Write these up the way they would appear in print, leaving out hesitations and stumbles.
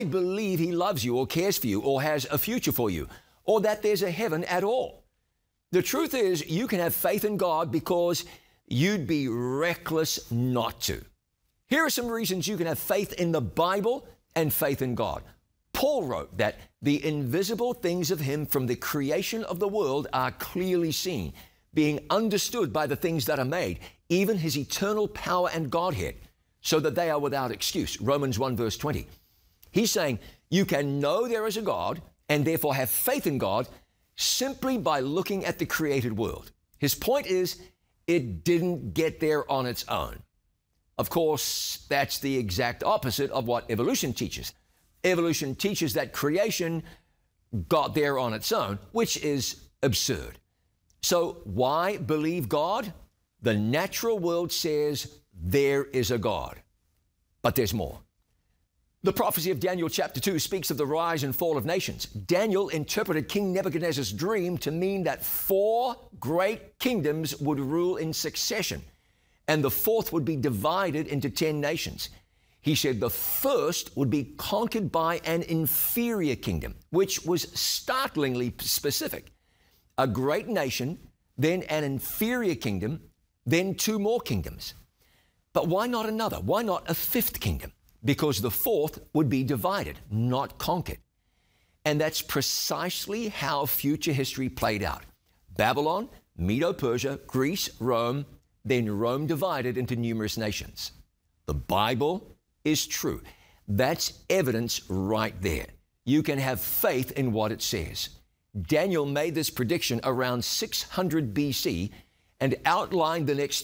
believe He loves you or cares for you or has a future for you or that there's a heaven at all. The truth is, you can have faith in God because you'd be reckless not to. Here are some reasons you can have faith in the Bible and faith in God. Paul wrote that the invisible things of Him from the creation of the world are clearly seen, being understood by the things that are made, even His eternal power and Godhead, so that they are without excuse. Romans 1 verse 20. He's saying you can know there is a God and therefore have faith in God simply by looking at the created world. His point is, it didn't get there on its own. Of course, that's the exact opposite of what evolution teaches. Evolution teaches that creation got there on its own, which is absurd. So why believe God? The natural world says there is a God, but there's more. The prophecy of Daniel chapter 2 speaks of the rise and fall of nations. Daniel interpreted King Nebuchadnezzar's dream to mean that 4 great kingdoms would rule in succession, and the fourth would be divided into 10 nations. He said the first would be conquered by an inferior kingdom, which was startlingly specific. A great nation, then an inferior kingdom, then 2 more kingdoms. But why not another? Why not a 5th kingdom? Because the fourth would be divided, not conquered. And that's precisely how future history played out. Babylon, Medo-Persia, Greece, Rome, then Rome divided into numerous nations. The Bible is true. That's evidence right there. You can have faith in what it says. Daniel made this prediction around 600 BC and outlined the next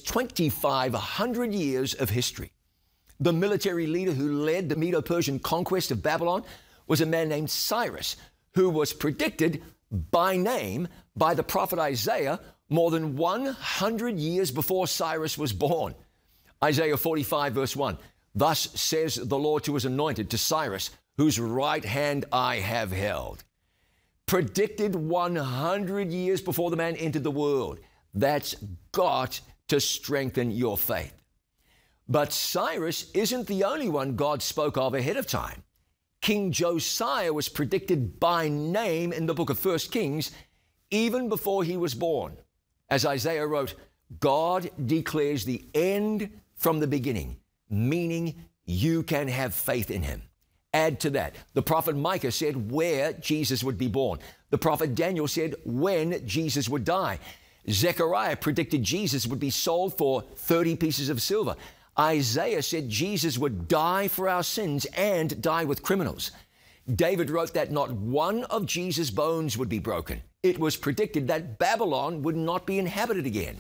2,500 years of history. The military leader who led the Medo-Persian conquest of Babylon was a man named Cyrus, who was predicted by name by the prophet Isaiah more than 100 years before Cyrus was born. Isaiah 45 verse 1, "Thus says the Lord to His anointed, to Cyrus, whose right hand I have held." Predicted 100 years before the man entered the world. That's got to strengthen your faith. But Cyrus isn't the only one God spoke of ahead of time. King Josiah was predicted by name in the book of 1 Kings even before he was born. As Isaiah wrote, God declares the end from the beginning, meaning you can have faith in Him. Add to that, the prophet Micah said where Jesus would be born. The prophet Daniel said when Jesus would die. Zechariah predicted Jesus would be sold for 30 pieces of silver. Isaiah said Jesus would die for our sins and die with criminals. David wrote that not one of Jesus' bones would be broken. It was predicted that Babylon would not be inhabited again,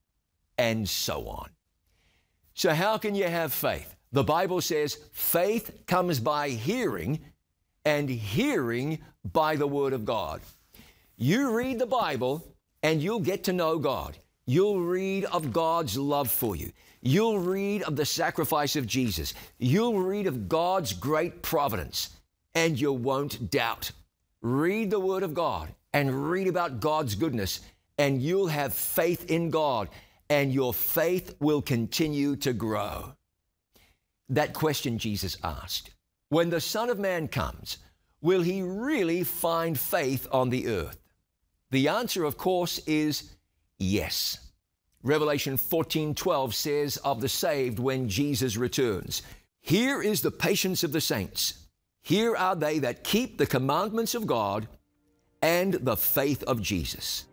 and so on. So how can you have faith? The Bible says faith comes by hearing, and hearing by the Word of God. You read the Bible, and you'll get to know God. You'll read of God's love for you. You'll read of the sacrifice of Jesus. You'll read of God's great providence, and you won't doubt. Read the Word of God and read about God's goodness, and you'll have faith in God, and your faith will continue to grow. That question Jesus asked, when the Son of Man comes, will He really find faith on the earth? The answer, of course, is yes. Revelation 14:12 says of the saved when Jesus returns, "Here is the patience of the saints. Here are they that keep the commandments of God and the faith of Jesus."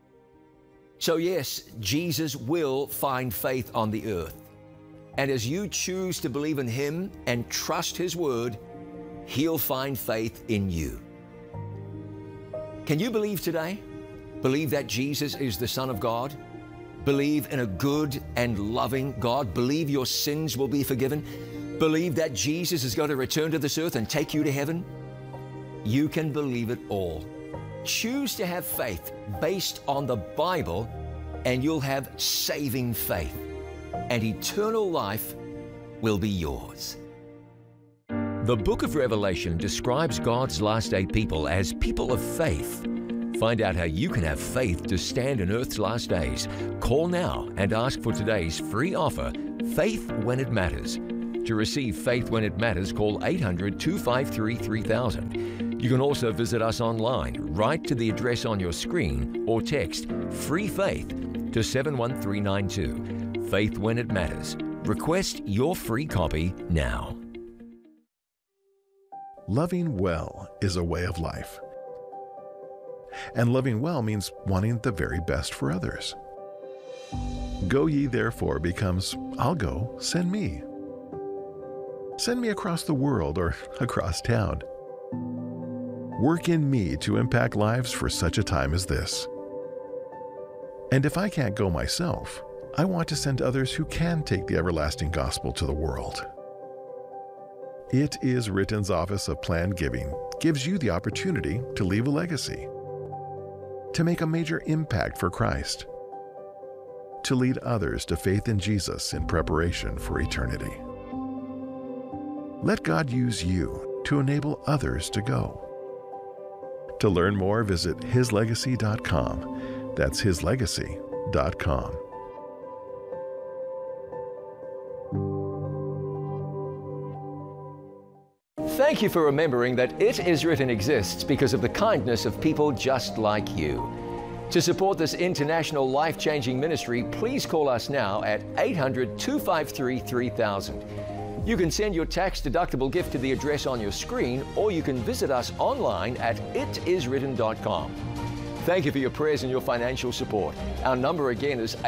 So yes, Jesus will find faith on the earth. And as you choose to believe in Him and trust His Word, He'll find faith in you. Can you believe today? Believe that Jesus is the Son of God? Believe in a good and loving God. Believe your sins will be forgiven. Believe that Jesus is going to return to this earth and take you to heaven. You can believe it all. Choose to have faith based on the Bible, and you'll have saving faith, and eternal life will be yours. The book of Revelation describes God's last day people as people of faith. Find out how you can have faith to stand in Earth's last days. Call now and ask for today's free offer, Faith When It Matters. To receive Faith When It Matters, call 800-253-3000. You can also visit us online. Write to the address on your screen or text Free Faith to 71392. Faith When It Matters. Request your free copy now. Loving well is a way of life. And loving well means wanting the very best for others. Go ye therefore becomes, I'll go, send me. Send me across the world or across town. Work in me to impact lives for such a time as this. And if I can't go myself, I want to send others who can take the everlasting gospel to the world. It Is Written's Office of Planned Giving gives you the opportunity to leave a legacy, to make a major impact for Christ, to lead others to faith in Jesus in preparation for eternity. Let God use you to enable others to go. To learn more, visit hislegacy.com. That's hislegacy.com. Thank you for remembering that It Is Written exists because of the kindness of people just like you. To support this international life-changing ministry, please call us now at 800-253-3000. You can send your tax-deductible gift to the address on your screen, or you can visit us online at itiswritten.com. Thank you for your prayers and your financial support. Our number again is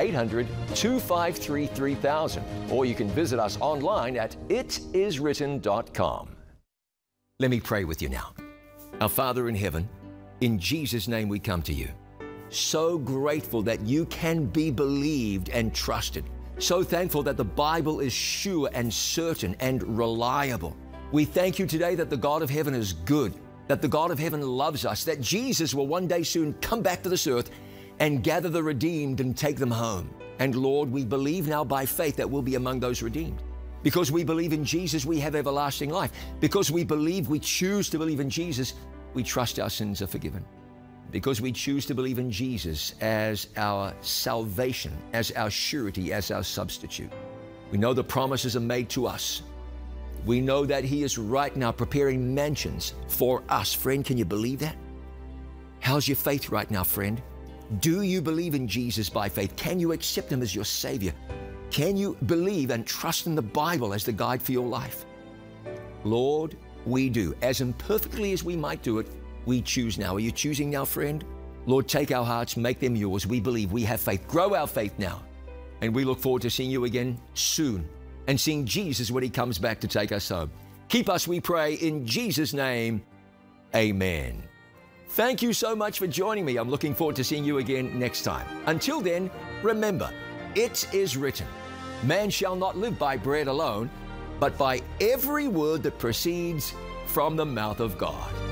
800-253-3000, or you can visit us online at itiswritten.com. Let me pray with you now. Our Father in heaven, in Jesus' name we come to you. So grateful that you can be believed and trusted. So thankful that the Bible is sure and certain and reliable. We thank you today that the God of heaven is good, that the God of heaven loves us, that Jesus will one day soon come back to this earth and gather the redeemed and take them home. And Lord, we believe now by faith that we'll be among those redeemed. Because we believe in Jesus, we have everlasting life. Because we choose to believe in Jesus, we trust our sins are forgiven. Because we choose to believe in Jesus as our salvation, as our surety, as our substitute. We know the promises are made to us. We know that He is right now preparing mansions for us. Friend, can you believe that? How's your faith right now, friend? Do you believe in Jesus by faith? Can you accept Him as your Savior? Can you believe and trust in the Bible as the guide for your life? Lord, we do. As imperfectly as we might do it, we choose now. Are you choosing now, friend? Lord, take our hearts, make them yours. We believe, we have faith. Grow our faith now. And we look forward to seeing you again soon and seeing Jesus when He comes back to take us home. Keep us, we pray, in Jesus' name. Amen. Thank you so much for joining me. I'm looking forward to seeing you again next time. Until then, remember, it is written, man shall not live by bread alone, but by every word that proceeds from the mouth of God.